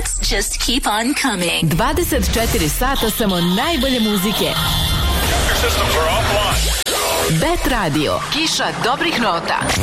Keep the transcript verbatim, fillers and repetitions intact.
hits just keep on coming. dvadeset četiri sata samo najbolje muzike. Bet Radio, kiša dobrih nota.